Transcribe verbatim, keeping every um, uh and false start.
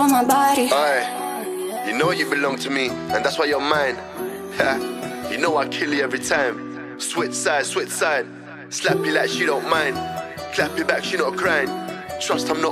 on my body. Aye, you know you belong to me, and that's why you're mine. You know I kill you every time. Switch side, switch side. Slap you like she don't mind. Clap you back, she not crying. Trust I'm not